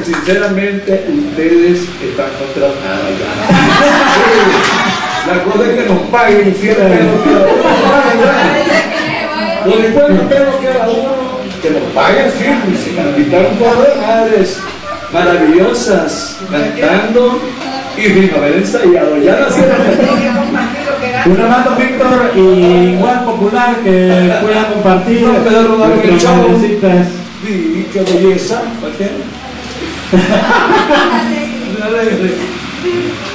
sinceramente ustedes están contratados ya. La cosa es que nos paguen, ciertamente. Lo después no tengo que a uno que nos paguen, sí, se cantaron un poco de madres maravillosas, cantando y sin haber ensayado. Ya nacieron. Un hermano Víctor igual popular que pueda compartir nuestras madrecitas. Sí, qué belleza. ¿Por qué?